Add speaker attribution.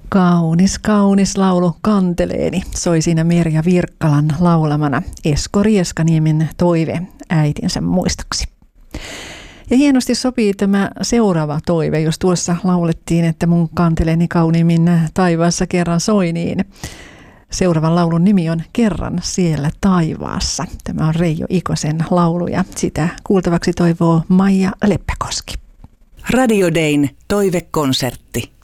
Speaker 1: Kaunis, kaunis laulu Kanteleeni soi siinä Merja Virkkalan laulamana Esko Rieskaniemen toive äitinsä muistoksi. Ja hienosti sopii tämä seuraava toive, jos tuossa laulettiin, että mun kanteleeni kauniimmin taivaassa kerran soi, niin seuraavan laulun nimi on Kerran siellä taivaassa. Tämä on Reijo Ikosen laulu ja sitä kuultavaksi toivoo Maija Leppäkoski.
Speaker 2: Radio Dayn toivekonsertti.